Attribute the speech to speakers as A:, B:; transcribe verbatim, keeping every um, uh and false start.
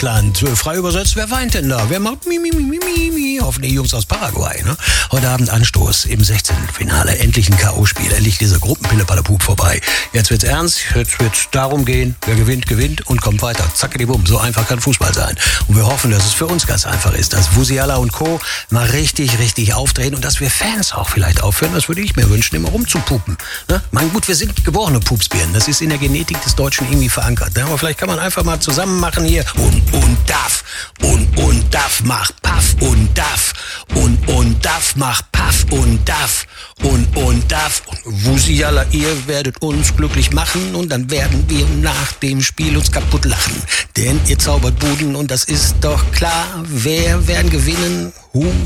A: Deutschland. Frei übersetzt, wer weint denn da? Wer macht mi, mi, mi, mi, mi, mi? Hoffentlich Jungs aus Paraguay, ne? Heute Abend Anstoß im sechzehnten-Finale. Endlich ein K O-Spiel. Endlich diese Gruppenpille-Palapup vorbei. Jetzt wird's ernst. Jetzt wird's darum gehen, wer gewinnt, gewinnt und kommt weiter. Zackidi-Bumm. So einfach kann Fußball sein. Und wir hoffen, dass es für uns ganz einfach ist, dass Musiala und Co. mal richtig, richtig aufdrehen und dass wir Fans auch vielleicht aufhören. Das würde ich mir wünschen, immer rumzupupen. Ne? Mein gut, wir sind geborene Pupsbirnen. Das ist in der Genetik des Deutschen irgendwie verankert. Ne? Aber vielleicht kann man einfach mal zusammen machen hier. Und, und, darf. Und, und, darf, mach Paff und darf. Und, und, darf, mach Paff und darf. Und, und, darf. Und Musiala, ihr werdet uns glücklich machen. Und dann werden wir nach dem Spiel uns kaputt lachen. Denn ihr zaubert Buden und das ist doch klar. Wer werden gewinnen? Huh.